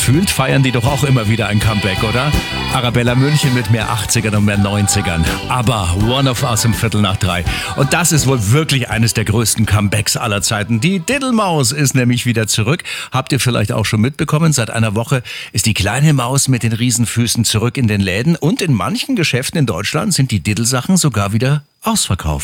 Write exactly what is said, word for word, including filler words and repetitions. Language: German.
gefühlt feiern die doch auch immer wieder ein Comeback, oder? Arabella München mit mehr achtzigern und mehr neunzigern. Aber One of Us um Viertel nach drei. Und das ist wohl wirklich eines der größten Comebacks aller Zeiten. Die Diddlemaus ist nämlich wieder zurück. Habt ihr vielleicht auch schon mitbekommen? Seit einer Woche ist die kleine Maus mit den Riesenfüßen zurück in den Läden. Und in manchen Geschäften in Deutschland sind die Diddle-Sachen sogar wieder ausverkauft.